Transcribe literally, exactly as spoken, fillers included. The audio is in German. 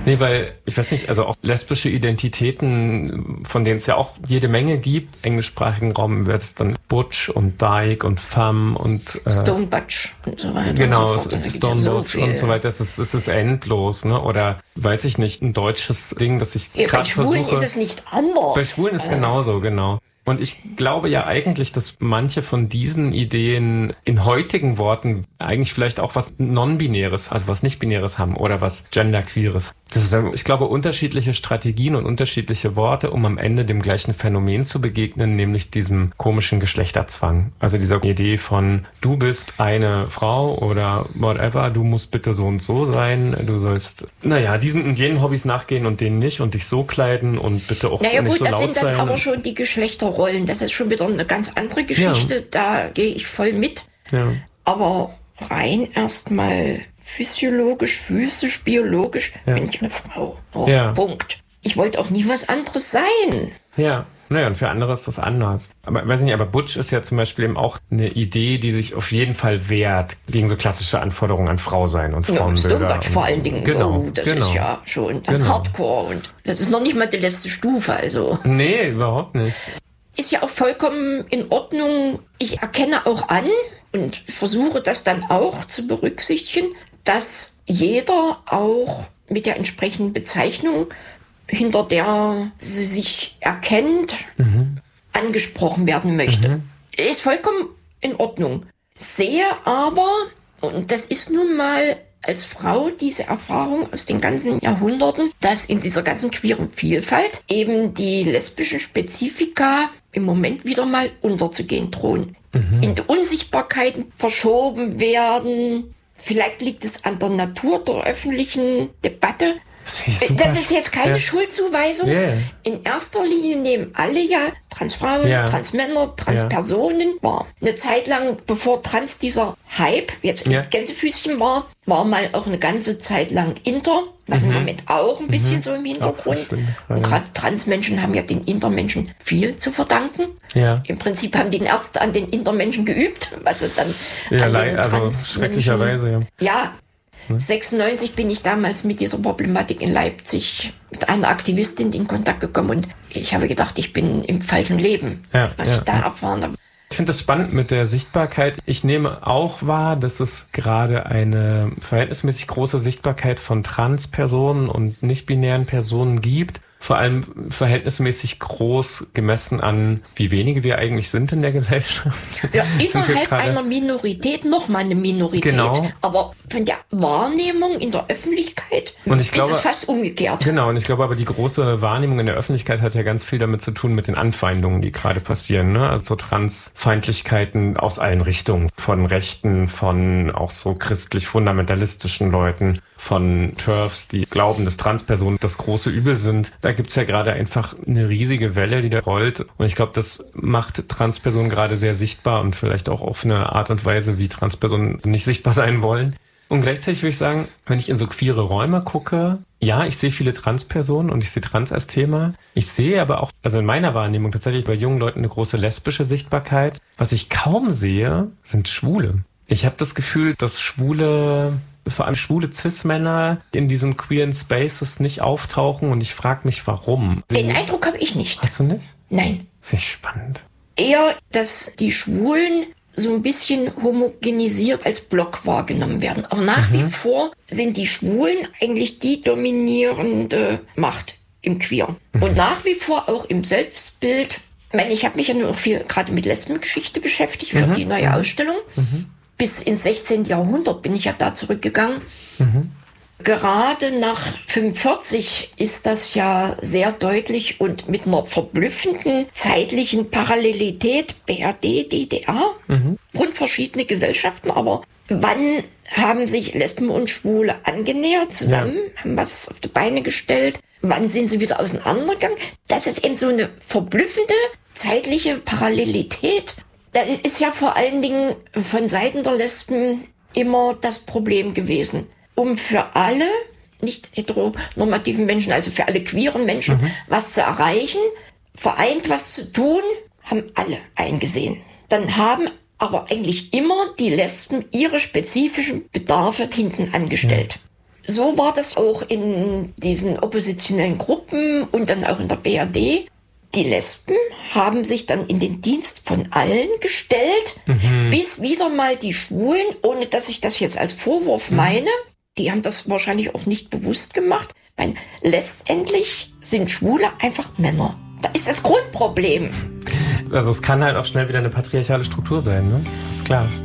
Nee, weil, ich weiß nicht, also auch lesbische Identitäten, von denen es ja auch jede Menge gibt, im englischsprachigen Raum wird es dann Butch und Dyke und Femme und... Äh, Stone Butch und so weiter. Genau, und so fort. Stone ja so Butch und so weiter, es ist, es ist endlos, ne? Oder, weiß ich nicht, ein deutsches Ding, das ich ja, gerade versuche... Bei Schwulen ist es nicht anders. Bei Schwulen ist genauso, genau. Und ich glaube ja eigentlich, dass manche von diesen Ideen in heutigen Worten eigentlich vielleicht auch was Non-Binäres, also was Nicht-Binäres haben oder was Genderqueeres. Das ist, ich glaube, unterschiedliche Strategien und unterschiedliche Worte, um am Ende dem gleichen Phänomen zu begegnen, nämlich diesem komischen Geschlechterzwang. Also dieser Idee von, du bist eine Frau oder whatever, du musst bitte so und so sein, du sollst, naja, diesen und jenen Hobbys nachgehen und denen nicht und dich so kleiden und bitte auch naja, nicht gut, so laut sein. Naja gut, das sind dann aber schon die Geschlechterrollen. Das ist schon wieder eine ganz andere Geschichte. Ja. Da gehe ich voll mit. Ja. Aber rein erstmal physiologisch, physisch, biologisch ja. bin ich eine Frau. Oh, ja. Punkt. Ich wollte auch nie was anderes sein. Ja. Naja, und für andere ist das anders. Aber weiß nicht, aber Butch ist ja zum Beispiel eben auch eine Idee, die sich auf jeden Fall wehrt gegen so klassische Anforderungen an Frau sein und Frauenbilder. Ja, Stone Butch vor allen Dingen. Genau, oh, das genau. ist ja schon genau. Hardcore und das ist noch nicht mal die letzte Stufe, also. Nee, überhaupt nicht. Ist ja auch vollkommen in Ordnung. Ich erkenne auch an und versuche das dann auch zu berücksichtigen, dass jeder auch mit der entsprechenden Bezeichnung, hinter der sie sich erkennt, mhm. angesprochen werden möchte. Mhm. Ist vollkommen in Ordnung. Sehe aber, und das ist nun mal als Frau diese Erfahrung aus den ganzen Jahrhunderten, dass in dieser ganzen queeren Vielfalt eben die lesbischen Spezifika im Moment wieder mal unterzugehen drohen. Mhm. In die Unsichtbarkeiten verschoben werden. Vielleicht liegt es an der Natur der öffentlichen Debatte. Das ist, das ist jetzt keine ja. Schuldzuweisung. Yeah. In erster Linie nehmen alle ja Transfrauen, ja. Transmänner, Transpersonen ja. wahr. Eine Zeit lang, bevor Trans dieser Hype jetzt in ja. Gänsefüßchen war, war mal auch eine ganze Zeit lang Inter, was mhm. im Moment auch ein bisschen mhm. so im Hintergrund. Ach, und gerade Transmenschen haben ja den Intermenschen viel zu verdanken. Ja. Im Prinzip haben die erst an den Intermenschen geübt, was sie dann ja, an den also Transmenschen... schrecklicherweise, ja. Ja. sechsundneunzig bin ich damals mit dieser Problematik in Leipzig mit einer Aktivistin in Kontakt gekommen und ich habe gedacht, ich bin im falschen Leben, ja, was ja, ich da ja. erfahren habe. Ich finde das spannend mit der Sichtbarkeit. Ich nehme auch wahr, dass es gerade eine verhältnismäßig große Sichtbarkeit von Transpersonen und nicht-binären Personen gibt. Vor allem verhältnismäßig groß gemessen an, wie wenige wir eigentlich sind in der Gesellschaft. Ja, innerhalb einer Minorität noch mal eine Minorität. Genau. Aber von der Wahrnehmung in der Öffentlichkeit und ich ist glaube, es fast umgekehrt. Genau, und ich glaube aber, die große Wahrnehmung in der Öffentlichkeit hat ja ganz viel damit zu tun mit den Anfeindungen, die gerade passieren. Ne? Also so Transfeindlichkeiten aus allen Richtungen. Von Rechten, von auch so christlich-fundamentalistischen Leuten, von TERFs, die glauben, dass Transpersonen das große Übel sind. Da gibt's ja gerade einfach eine riesige Welle, die da rollt. Und ich glaube, das macht Transpersonen gerade sehr sichtbar und vielleicht auch auf eine Art und Weise, wie Transpersonen nicht sichtbar sein wollen. Und gleichzeitig würde ich sagen, wenn ich in so queere Räume gucke, ja, ich sehe viele Transpersonen und ich sehe Trans als Thema. Ich sehe aber auch, also in meiner Wahrnehmung tatsächlich bei jungen Leuten eine große lesbische Sichtbarkeit. Was ich kaum sehe, sind Schwule. Ich habe das Gefühl, dass Schwule... vor allem schwule Cis-Männer in diesen queeren Spaces nicht auftauchen und ich frage mich, warum. Den Eindruck habe ich nicht. Hast du nicht? Nein. Das ist spannend. Eher, dass die Schwulen so ein bisschen homogenisiert als Block wahrgenommen werden. Aber nach mhm. wie vor sind die Schwulen eigentlich die dominierende Macht im Queer. Mhm. Und nach wie vor auch im Selbstbild. Ich meine, ich habe mich ja nur viel gerade mit Lesbengeschichte beschäftigt für mhm. die neue Ausstellung. Mhm. Bis ins sechzehnten Jahrhundert bin ich ja da zurückgegangen. Mhm. Gerade nach fünfundvierzig ist das ja sehr deutlich und mit einer verblüffenden zeitlichen Parallelität B R D, D D R, mhm. grundverschiedene Gesellschaften. Aber wann haben sich Lesben und Schwule angenähert zusammen, ja. haben was auf die Beine gestellt? Wann sind sie wieder auseinandergegangen? Das ist eben so eine verblüffende zeitliche Parallelität. Das ist ja vor allen Dingen von Seiten der Lesben immer das Problem gewesen. Um für alle nicht heteronormativen Menschen, also für alle queeren Menschen, mhm. was zu erreichen, vereint was zu tun, haben alle eingesehen. Dann haben aber eigentlich immer die Lesben ihre spezifischen Bedarfe hinten angestellt. So war das auch in diesen oppositionellen Gruppen und dann auch in der B R D. Die Lesben haben sich dann in den Dienst von allen gestellt, mhm. bis wieder mal die Schwulen, ohne dass ich das jetzt als Vorwurf mhm. meine, die haben das wahrscheinlich auch nicht bewusst gemacht, weil letztendlich sind Schwule einfach Männer. Da ist das Grundproblem. Also es kann halt auch schnell wieder eine patriarchale Struktur sein, ne? Das ist klar.